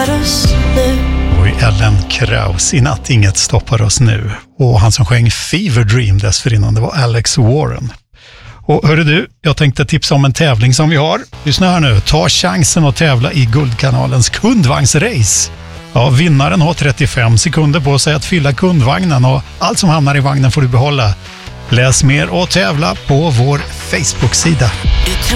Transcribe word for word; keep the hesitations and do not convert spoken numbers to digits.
stoppar oss nu. Oj, Ellen Krauss, i natt inget stoppar oss nu. Och han som sjöng Fever Dream dessförinnan, det var Alex Warren. Och hörru du, jag tänkte tipsa om en tävling som vi har. Lyssna här nu, ta chansen att tävla i Guldkanalens kundvagnsrace. Ja, vinnaren har trettiofem sekunder på sig att fylla kundvagnen och allt som hamnar i vagnen får du behålla. Läs mer och tävla på vår Facebook-sida.